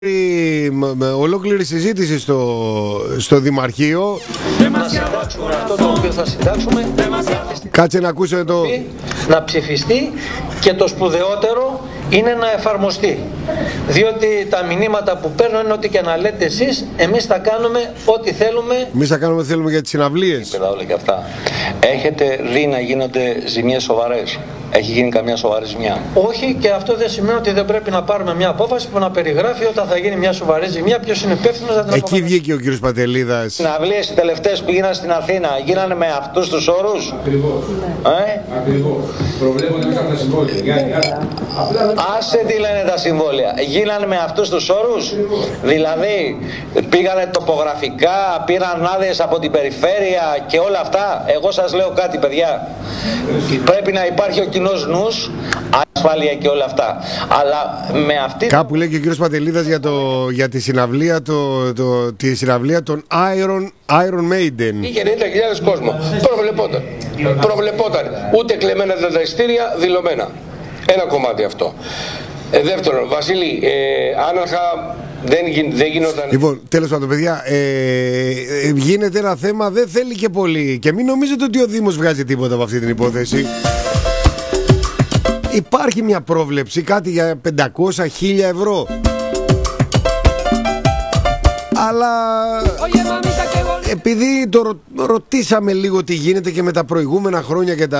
Ολόκληρη συζήτηση στο Δημαρχείο. Να συντάξουμε αυτό το οποίο θα συντάξουμε. Κάτσε να ακούσω το... Να ψηφιστεί και το σπουδαιότερο είναι να εφαρμοστεί. Διότι τα μηνύματα που παίρνω είναι ότι και να λέτε εσείς, εμείς θα κάνουμε ό,τι θέλουμε. Εμείς θα κάνουμε ό,τι θέλουμε για τις συναυλίες. Όλα και αυτά. Έχετε δει να γίνονται ζημιές σοβαρές? Έχει γίνει καμιά σοβαρή ζημιά? Όχι, και αυτό δεν σημαίνει ότι δεν πρέπει να πάρουμε μια απόφαση που να περιγράφει όταν θα γίνει μια σοβαρή ζημιά, ποιος είναι υπεύθυνος να την αποφασίσει. Εκεί βγήκε ο κύριος Πατελίδας. Οι συναυλίες οι τελευταίες που γίνανε στην Αθήνα γίνανε με αυτούς τους όρους? Ακριβώς. Ακριβώς. Προβλέπονται μέσα από τα συμβόλαια. Άσε τι λένε τα συμβόλαια. Γίνανε με αυτούς τους όρους? Δηλαδή πήγανε τοπογραφικά, πήραν άδειες από την περιφέρεια και όλα αυτά. Εγώ σας λέω κάτι, παιδιά. Πρέπει να υπάρχει ο κοινός νους, ασφάλεια και όλα αυτά. Αλλά με αυτή... Κάπου λέει και ο κύριος Πατελίδας για τη συναυλία, τη συναυλία των Iron Maiden. Είχε 90.000 κόσμο. Προβλεπόταν. Ούτε κλεμμένα τα ειστήρια, δηλωμένα. Ένα κομμάτι αυτό. Δεύτερον, Βασίλη, άναρχα δεν γινόταν... Λοιπόν, τέλος πάντων, παιδιά, γίνεται ένα θέμα, δεν θέλει και πολύ. Και μην νομίζετε ότι ο Δήμος βγάζει τίποτα από αυτή την υπόθεση. Υπάρχει μια πρόβλεψη, κάτι για 500.000 ευρώ. Αλλά επειδή το ρωτήσαμε λίγο τι γίνεται και με τα προηγούμενα χρόνια και τα